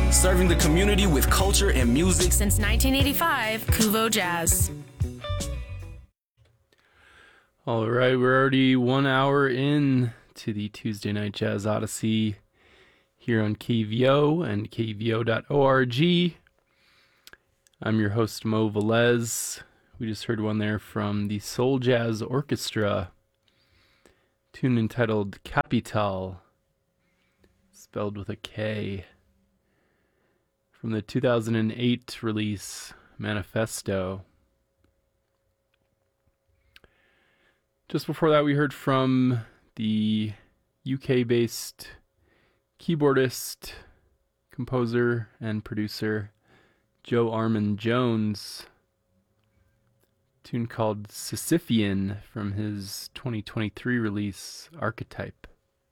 serving the community with culture and music since 1985. Kuvo Jazz. All right, we're already 1 hour in to the Tuesday Night Jazz Odyssey here on KVO and KVO.org. I'm your host, Mo Velez. We just heard one there from the Soul Jazz Orchestra, tune entitled Capital, spelled with a K, from the 2008 release Manifesto. Just before that, we heard from the UK-based keyboardist, composer, and producer Joe Armon-Jones, a tune called Sisyphean from his 2023 release Archetype.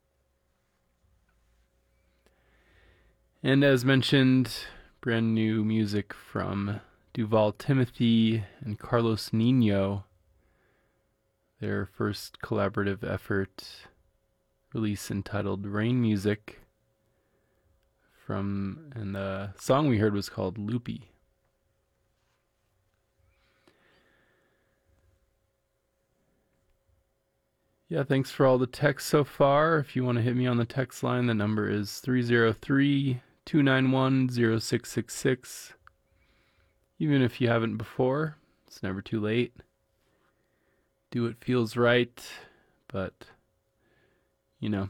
And as mentioned, brand new music from Duval Timothy and Carlos Nino, their first collaborative effort, release entitled Rain Music, and the song we heard was called Loopy. Yeah, thanks for all the text so far. If you want to hit me on the text line, the number is 303-291-0666. Even if you haven't before, it's never too late. Do what feels right, but, you know,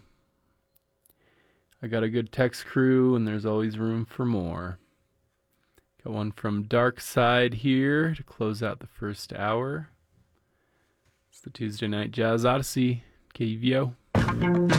I got a good text crew, and there's always room for more. Got one from Dark Side here to close out the first hour. It's the Tuesday Night Jazz Odyssey, KVO.